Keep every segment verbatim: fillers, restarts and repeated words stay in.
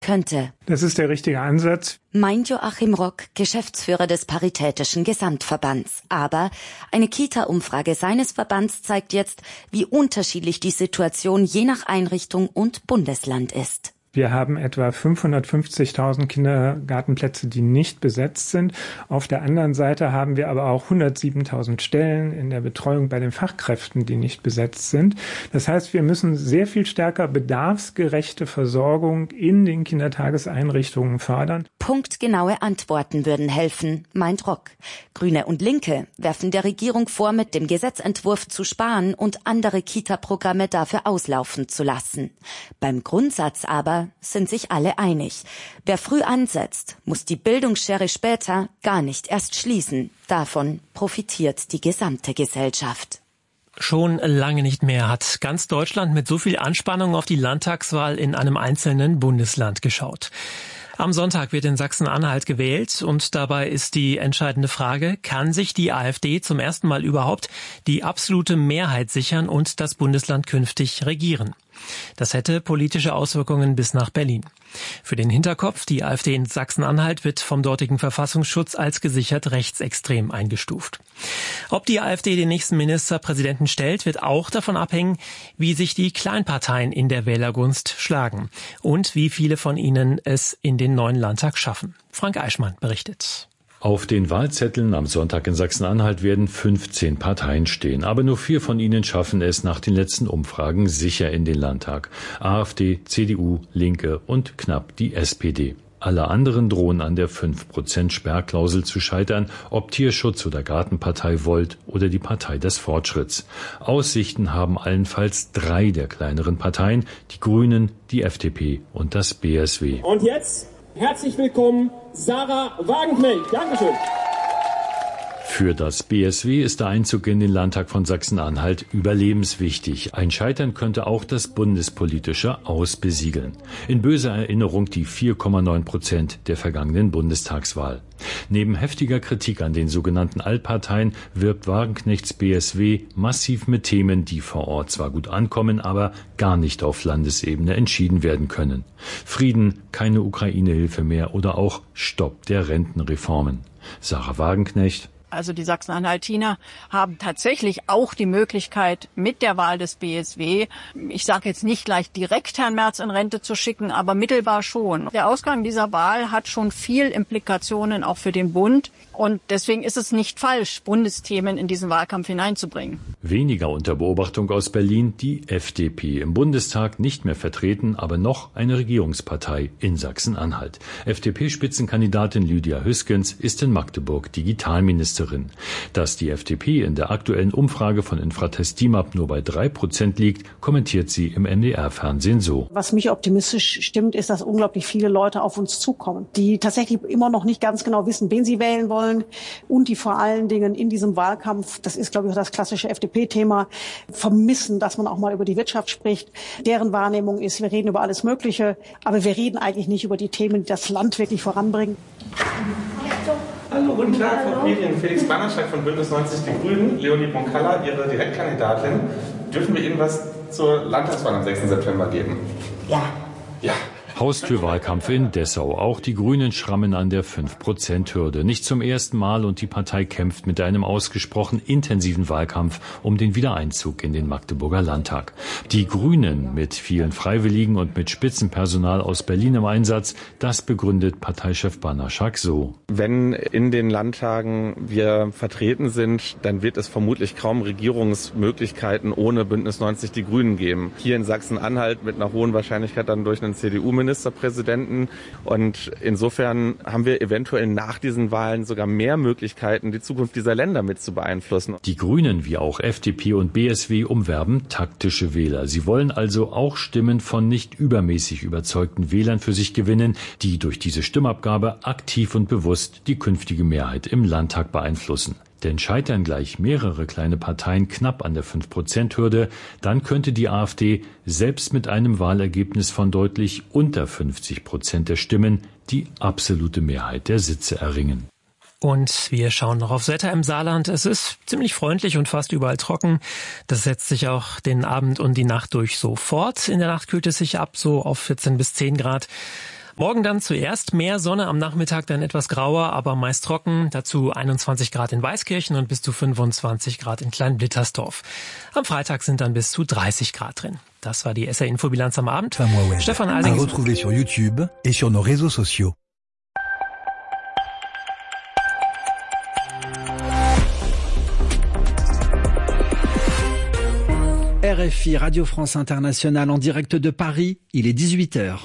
könnte. Das ist der richtige Ansatz, meint Joachim Rock, Geschäftsführer des Paritätischen Gesamtverbands. Aber eine Kita-Umfrage seines Verbands zeigt jetzt, wie unterschiedlich die Situation je nach Einrichtung und Bundesland ist. Wir haben etwa fünfhundertfünfzigtausend Kindergartenplätze, die nicht besetzt sind. Auf der anderen Seite haben wir aber auch hundertsiebentausend Stellen in der Betreuung bei den Fachkräften, die nicht besetzt sind. Das heißt, wir müssen sehr viel stärker bedarfsgerechte Versorgung in den Kindertageseinrichtungen fördern. Punktgenaue Antworten würden helfen, meint Rock. Grüne und Linke werfen der Regierung vor, mit dem Gesetzentwurf zu sparen und andere Kita-Programme dafür auslaufen zu lassen. Beim Grundsatz aber sind sich alle einig. Wer früh ansetzt, muss die Bildungsschere später gar nicht erst schließen. Davon profitiert die gesamte Gesellschaft. Schon lange nicht mehr hat ganz Deutschland mit so viel Anspannung auf die Landtagswahl in einem einzelnen Bundesland geschaut. Am Sonntag wird in Sachsen-Anhalt gewählt und dabei ist die entscheidende Frage, kann sich die AfD zum ersten Mal überhaupt die absolute Mehrheit sichern und das Bundesland künftig regieren? Das hätte politische Auswirkungen bis nach Berlin. Für den Hinterkopf, die AfD in Sachsen-Anhalt wird vom dortigen Verfassungsschutz als gesichert rechtsextrem eingestuft. Ob die AfD den nächsten Ministerpräsidenten stellt, wird auch davon abhängen, wie sich die Kleinparteien in der Wählergunst schlagen und wie viele von ihnen es in den neuen Landtag schaffen. Frank Eichmann berichtet. Auf den Wahlzetteln am Sonntag in Sachsen-Anhalt werden fünfzehn Parteien stehen. Aber nur vier von ihnen schaffen es nach den letzten Umfragen sicher in den Landtag. AfD, C D U, Linke und knapp die S P D. Alle anderen drohen an der fünf Prozent Sperrklausel zu scheitern, ob Tierschutz oder Gartenpartei Volt oder die Partei des Fortschritts. Aussichten haben allenfalls drei der kleineren Parteien, die Grünen, die F D P und das B S W. Und jetzt herzlich willkommen, Sarah Wagenknecht. Dankeschön. Für das B S W ist der Einzug in den Landtag von Sachsen-Anhalt überlebenswichtig. Ein Scheitern könnte auch das bundespolitische Aus besiegeln. In böser Erinnerung die vier Komma neun Prozent der vergangenen Bundestagswahl. Neben heftiger Kritik an den sogenannten Altparteien wirbt Wagenknechts B S W massiv mit Themen, die vor Ort zwar gut ankommen, aber gar nicht auf Landesebene entschieden werden können. Frieden, keine Ukraine-Hilfe mehr oder auch Stopp der Rentenreformen. Sarah Wagenknecht. Also die Sachsen-Anhaltiner haben tatsächlich auch die Möglichkeit, mit der Wahl des B S W, ich sage jetzt nicht gleich direkt Herrn Merz in Rente zu schicken, aber mittelbar schon. Der Ausgang dieser Wahl hat schon viel Implikationen auch für den Bund. Und deswegen ist es nicht falsch, Bundesthemen in diesen Wahlkampf hineinzubringen. Weniger unter Beobachtung aus Berlin die F D P. Im Bundestag nicht mehr vertreten, aber noch eine Regierungspartei in Sachsen-Anhalt. F D P-Spitzenkandidatin Lydia Hüskens ist in Magdeburg Digitalministerin. Dass die F D P in der aktuellen Umfrage von Infratest DIMAP nur bei drei Prozent liegt, kommentiert sie im M D R-Fernsehen so. Was mich optimistisch stimmt, ist, dass unglaublich viele Leute auf uns zukommen, die tatsächlich immer noch nicht ganz genau wissen, wen sie wählen wollen. Und die vor allen Dingen in diesem Wahlkampf, das ist, glaube ich, das klassische F D P-Thema, vermissen, dass man auch mal über die Wirtschaft spricht. Deren Wahrnehmung ist, wir reden über alles Mögliche, aber wir reden eigentlich nicht über die Themen, die das Land wirklich voranbringen. Hallo, guten Tag, Frau Medien. Felix Bannerscheid von Bündnis neunzig Die Grünen, Leonie Bonkalla, Ihre Direktkandidatin. Dürfen wir Ihnen was zur Landtagswahl am sechsten September geben? Ja. Ja. Haustürwahlkampf in Dessau. Auch die Grünen schrammen an der fünf Prozent Hürde. Nicht zum ersten Mal und die Partei kämpft mit einem ausgesprochen intensiven Wahlkampf um den Wiedereinzug in den Magdeburger Landtag. Die Grünen mit vielen Freiwilligen und mit Spitzenpersonal aus Berlin im Einsatz, das begründet Parteichef Banaschak so. Wenn in den Landtagen wir vertreten sind, dann wird es vermutlich kaum Regierungsmöglichkeiten ohne Bündnis neunzig Die Grünen geben. Hier in Sachsen-Anhalt mit einer hohen Wahrscheinlichkeit dann durch einen C D U-Ministerpräsidenten. Ministerpräsidenten. Und insofern haben wir eventuell nach diesen Wahlen sogar mehr Möglichkeiten, die Zukunft dieser Länder mit zu beeinflussen. Die Grünen wie auch F D P und B S W umwerben taktische Wähler. Sie wollen also auch Stimmen von nicht übermäßig überzeugten Wählern für sich gewinnen, die durch diese Stimmabgabe aktiv und bewusst die künftige Mehrheit im Landtag beeinflussen. Denn scheitern gleich mehrere kleine Parteien knapp an der fünf Prozent Hürde, dann könnte die AfD selbst mit einem Wahlergebnis von deutlich unter fünfzig Prozent der Stimmen die absolute Mehrheit der Sitze erringen. Und wir schauen noch aufs Wetter im Saarland. Es ist ziemlich freundlich und fast überall trocken. Das setzt sich auch den Abend und die Nacht durch so fort. In der Nacht kühlt es sich ab, so auf vierzehn bis zehn Grad. Morgen dann zuerst mehr Sonne, am Nachmittag dann etwas grauer, aber meist trocken. Dazu einundzwanzig Grad in Weißkirchen und bis zu fünfundzwanzig Grad in Kleinblittersdorf. Am Freitag sind dann bis zu dreißig Grad drin. Das war die S R-Infobilanz am Abend. Stefan Alding. À retrouver sur YouTube et sur nos réseaux sociaux. R F I, Radio France Internationale, en direct de Paris, il est dix-huit heures.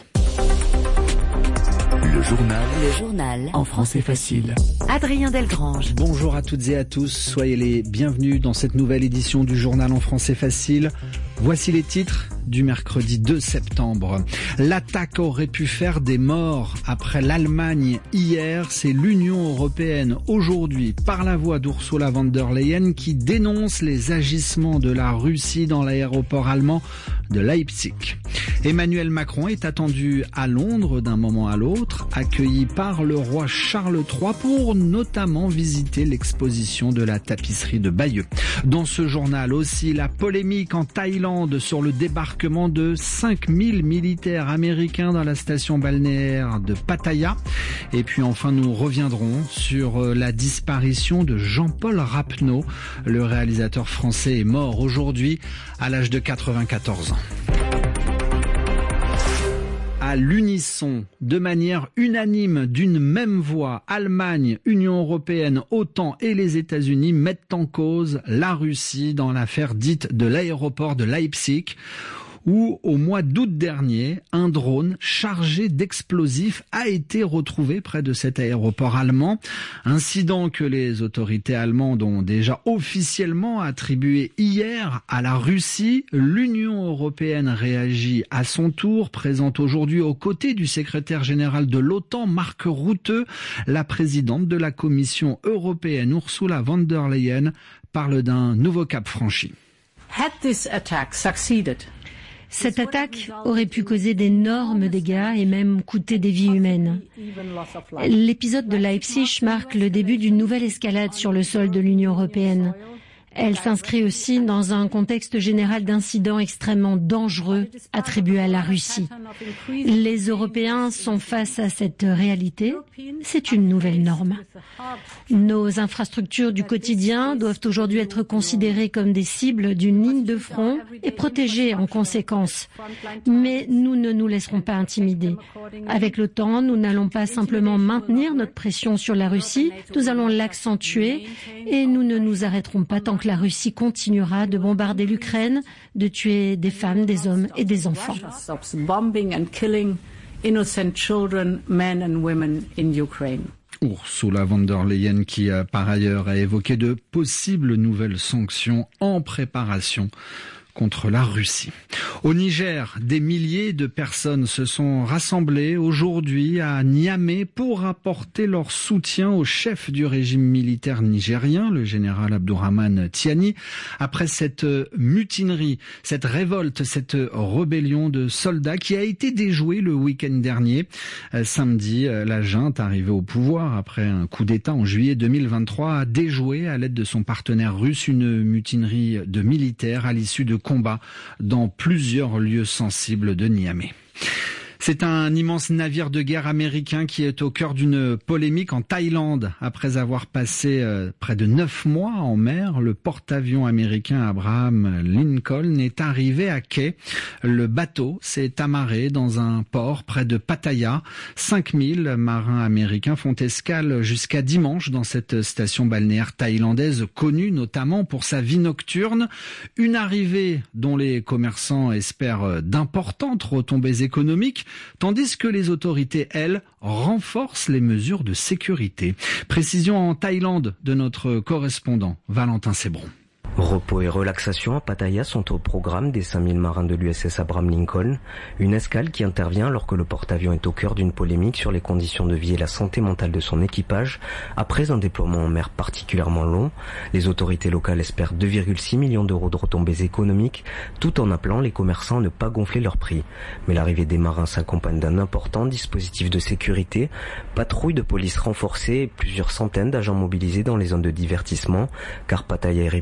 Le journal. Le journal. En français facile. Adrien Delgrange. Bonjour à toutes et à tous, soyez les bienvenus dans cette nouvelle édition du journal en français facile. Voici les titres du mercredi deux septembre. L'attaque aurait pu faire des morts. Après l'Allemagne hier, c'est l'Union européenne aujourd'hui, par la voix d'Ursula von der Leyen, qui dénonce les agissements de la Russie dans l'aéroport allemand de Leipzig. Emmanuel Macron est attendu à Londres d'un moment à l'autre, accueilli par le roi Charles trois pour notamment visiter l'exposition de la tapisserie de Bayeux. Dans ce journal aussi, la polémique en Thaïlande sur le débarquement de cinq mille militaires américains dans la station balnéaire de Pattaya. Et puis enfin, nous reviendrons sur la disparition de Jean-Paul Rapneau. Le réalisateur français est mort aujourd'hui à l'âge de quatre-vingt-quatorze ans. À l'unisson, de manière unanime, d'une même voix, Allemagne, Union européenne, OTAN et les États-Unis mettent en cause la Russie dans l'affaire dite de l'aéroport de Leipzig, où au mois d'août dernier, un drone chargé d'explosifs a été retrouvé près de cet aéroport allemand. Incident que les autorités allemandes ont déjà officiellement attribué hier à la Russie. L'Union européenne réagit à son tour, présente aujourd'hui aux côtés du secrétaire général de l'OTAN, Mark Rutte. La présidente de la Commission européenne, Ursula von der Leyen, parle d'un nouveau cap franchi. Had this attack succeeded, cette attaque aurait pu causer d'énormes dégâts et même coûter des vies humaines. L'épisode de Leipzig marque le début d'une nouvelle escalade sur le sol de l'Union européenne. Elle s'inscrit aussi dans un contexte général d'incidents extrêmement dangereux attribués à la Russie. Les Européens sont face à cette réalité. C'est une nouvelle norme. Nos infrastructures du quotidien doivent aujourd'hui être considérées comme des cibles d'une ligne de front et protégées en conséquence. Mais nous ne nous laisserons pas intimider. Avec l'OTAN, nous n'allons pas simplement maintenir notre pression sur la Russie, nous allons l'accentuer et nous ne nous arrêterons pas tant que la Russie continuera de bombarder l'Ukraine, de tuer des femmes, des hommes et des enfants. Ursula von der Leyen qui par ailleurs a évoqué de possibles nouvelles sanctions en préparation contre la Russie. Au Niger, des milliers de personnes se sont rassemblées aujourd'hui à Niamey pour apporter leur soutien au chef du régime militaire nigérien, le général Abdourahmane Tiani, après cette mutinerie, cette révolte, cette rébellion de soldats qui a été déjouée le week-end dernier. Samedi, la junte, arrivée au pouvoir après un coup d'État en juillet deux mille vingt-trois, a déjoué à l'aide de son partenaire russe une mutinerie de militaires à l'issue de combat dans plusieurs lieux sensibles de Niamey. C'est un immense navire de guerre américain qui est au cœur d'une polémique en Thaïlande. Après avoir passé euh, près de neuf mois en mer, le porte-avions américain Abraham Lincoln est arrivé à quai. Le bateau s'est amarré dans un port près de Pattaya. cinq mille marins américains font escale jusqu'à dimanche dans cette station balnéaire thaïlandaise connue notamment pour sa vie nocturne. Une arrivée dont les commerçants espèrent d'importantes retombées économiques, tandis que les autorités, elles, renforcent les mesures de sécurité. Précision en Thaïlande de notre correspondant Valentin Sébron. Repos et relaxation à Pattaya sont au programme des cinq mille marins de l'U S S Abraham Lincoln, une escale qui intervient alors que le porte-avions est au cœur d'une polémique sur les conditions de vie et la santé mentale de son équipage. Après un déploiement en mer particulièrement long, les autorités locales espèrent deux virgule six millions d'euros de retombées économiques, tout en appelant les commerçants à ne pas gonfler leurs prix. Mais l'arrivée des marins s'accompagne d'un important dispositif de sécurité, patrouille de police renforcée et plusieurs centaines d'agents mobilisés dans les zones de divertissement, car Pattaya est réputée pour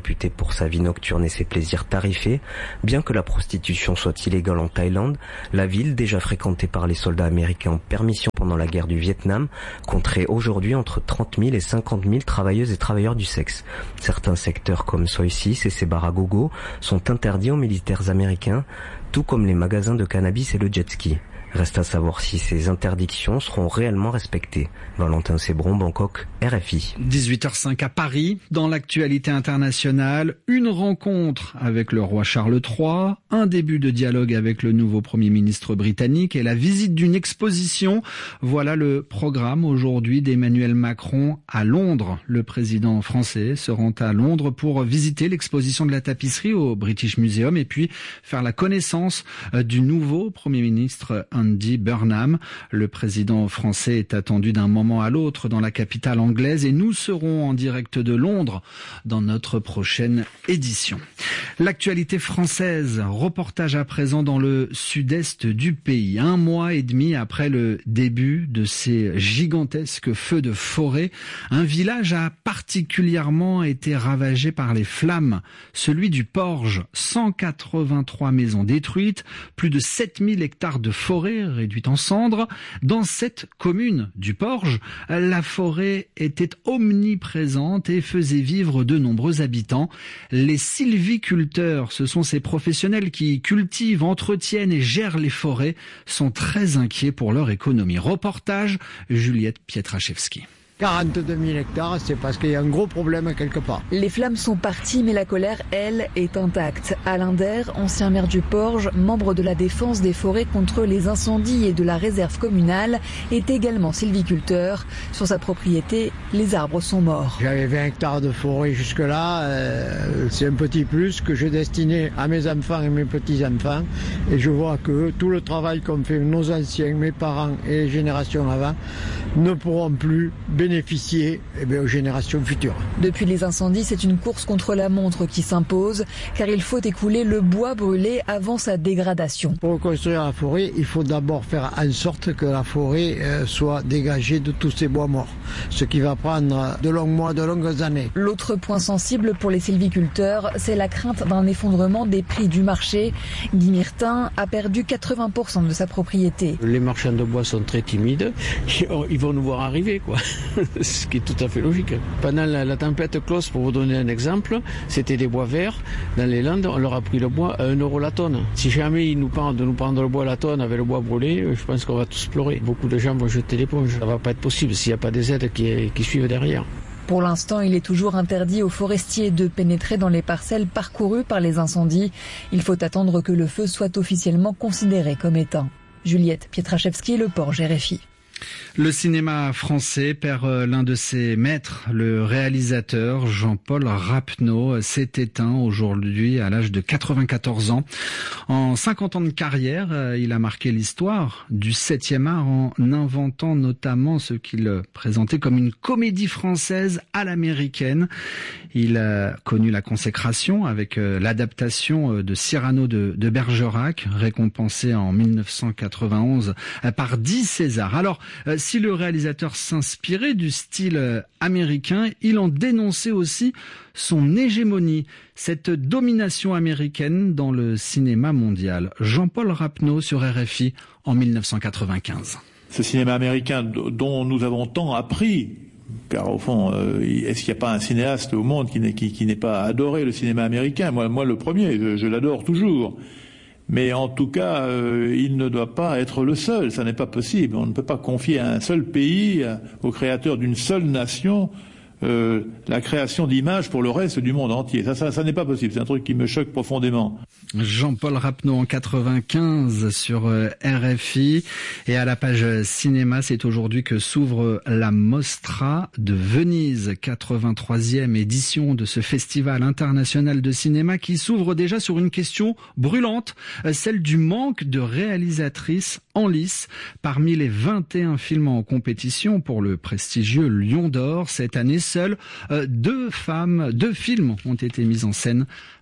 pour sa vie nocturne et ses plaisirs tarifés. Bien que la prostitution soit illégale en Thaïlande, la ville, déjà fréquentée par les soldats américains en permission pendant la guerre du Vietnam, compterait aujourd'hui entre trente mille et cinquante mille travailleuses et travailleurs du sexe. Certains secteurs comme Soi six et ses bars à gogo sont interdits aux militaires américains, tout comme les magasins de cannabis et le jet ski. Reste à savoir si ces interdictions seront réellement respectées. Valentin Sébron, Bangkok, R F I. dix-huit heures cinq à Paris. Dans l'actualité internationale, une rencontre avec le roi Charles trois, un début de dialogue avec le nouveau Premier ministre britannique et la visite d'une exposition. Voilà le programme aujourd'hui d'Emmanuel Macron à Londres. Le président français se rend à Londres pour visiter l'exposition de la tapisserie au British Museum et puis faire la connaissance du nouveau Premier ministre Andy Burnham. Le président français est attendu d'un moment à l'autre dans la capitale anglaise et nous serons en direct de Londres dans notre prochaine édition. L'actualité française, reportage à présent dans le sud-est du pays. Un mois et demi après le début de ces gigantesques feux de forêt, un village a particulièrement été ravagé par les flammes, celui du Porge. cent quatre-vingt-trois maisons détruites, plus de sept mille hectares de forêt réduite en cendres. Dans cette commune du Porge, la forêt était omniprésente et faisait vivre de nombreux habitants. Les sylviculteurs, ce sont ces professionnels qui cultivent, entretiennent et gèrent les forêts, sont très inquiets pour leur économie. Reportage, Juliette Pietraszewski. quarante-deux mille hectares, c'est parce qu'il y a un gros problème quelque part. Les flammes sont parties, mais la colère, elle, est intacte. Alain Der, ancien maire du Porge, membre de la défense des forêts contre les incendies et de la réserve communale, est également sylviculteur. Sur sa propriété, les arbres sont morts. J'avais vingt hectares de forêt jusque-là. Euh, c'est un petit plus que je destinais à mes enfants et mes petits-enfants. Et je vois que tout le travail qu'ont fait nos anciens, mes parents et les générations avant, ne pourront plus bénéficier eh bien, aux générations futures. Depuis les incendies, c'est une course contre la montre qui s'impose, car il faut écouler le bois brûlé avant sa dégradation. Pour reconstruire la forêt, il faut d'abord faire en sorte que la forêt euh, soit dégagée de tous ces bois morts, ce qui va prendre de longs mois, de longues années. L'autre point sensible pour les sylviculteurs, c'est la crainte d'un effondrement des prix du marché. Guy Myrtin a perdu quatre-vingts pour cent de sa propriété. Les marchands de bois sont très timides, ils vont nous voir arriver, quoi. Ce qui est tout à fait logique. Pendant la, la tempête Klaus, pour vous donner un exemple, c'était des bois verts. Dans les Landes, on leur a pris le bois à un euro la tonne. Si jamais ils nous parlent de nous prendre le bois à la tonne avec le bois brûlé, je pense qu'on va tous pleurer. Beaucoup de gens vont jeter l'éponge. Ça va pas être possible s'il n'y a pas des aides qui, qui suivent derrière. Pour l'instant, il est toujours interdit aux forestiers de pénétrer dans les parcelles parcourues par les incendies. Il faut attendre que le feu soit officiellement considéré comme éteint. Juliette Pietraszewski, Le Porge, R F I. Le cinéma français perd l'un de ses maîtres, le réalisateur Jean-Paul Rapneau s'est éteint aujourd'hui à l'âge de quatre-vingt-quatorze ans. En cinquante ans de carrière, il a marqué l'histoire du septième art en inventant notamment ce qu'il présentait comme une comédie française à l'américaine. Il a connu la consécration avec l'adaptation de Cyrano de, de Bergerac, récompensé en mille neuf cent quatre-vingt-onze par dix Césars. Alors, si le réalisateur s'inspirait du style américain, il en dénonçait aussi son hégémonie, cette domination américaine dans le cinéma mondial. Jean-Paul Rapneau sur R F I en mille neuf cent quatre-vingt-quinze. Ce cinéma américain dont nous avons tant appris, car au fond, euh, est-ce qu'il n'y a pas un cinéaste au monde qui n'est, qui, qui n'est pas adoré le cinéma américain ? Moi, moi le premier, je, je l'adore toujours. Mais en tout cas, euh, il ne doit pas être le seul, ça n'est pas possible. On ne peut pas confier à un seul pays, à, au créateur d'une seule nation, euh, la création d'images pour le reste du monde entier. Ça, ça, ça n'est pas possible, c'est un truc qui me choque profondément. Jean-Paul Rapneau en quatre-vingt-quinze sur euh, R F I. Et à la page cinéma, c'est aujourd'hui que s'ouvre la Mostra de Venise, quatre-vingt-troisième édition de ce festival international de cinéma qui s'ouvre déjà sur une question brûlante, celle du manque de réalisatrices en lice. Parmi les vingt et un films en compétition pour le prestigieux Lion d'Or, cette année, seules euh, deux femmes, deux films ont été mis en scène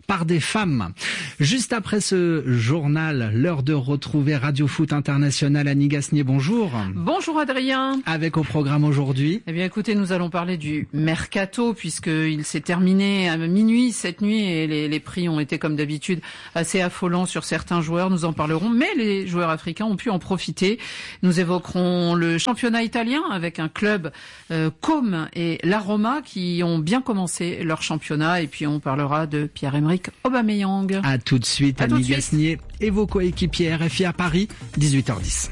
par des femmes. Juste après ce journal, l'heure de retrouver Radio Foot International. Annie Gasnier, bonjour. Bonjour Adrien. Avec au programme aujourd'hui. Eh bien écoutez, nous allons parler du mercato puisqu'il s'est terminé à minuit cette nuit et les, les prix ont été comme d'habitude assez affolants sur certains joueurs. Nous en parlerons, mais les joueurs africains ont pu en profiter. Nous évoquerons le championnat italien avec un club euh, Comme et la Roma qui ont bien commencé leur championnat et puis on parlera de Pierre-Emerick Aubameyang. À tout de suite, Annie Gasnier et vos coéquipiers R F I à Paris, dix-huit heures dix.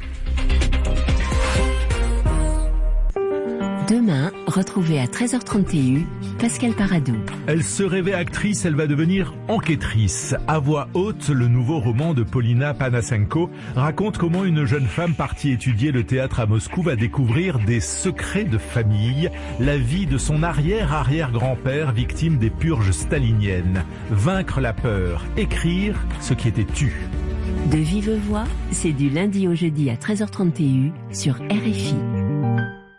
Demain, retrouvez à treize heures trente Pascal Paradou. Elle se rêvait actrice, elle va devenir enquêtrice. À voix haute, le nouveau roman de Polina Panasenko raconte comment une jeune femme partie étudier le théâtre à Moscou va découvrir des secrets de famille, la vie de son arrière-arrière-grand-père victime des purges staliniennes. Vaincre la peur, écrire ce qui était tu. De vive voix, c'est du lundi au jeudi à treize heures trente sur R F I.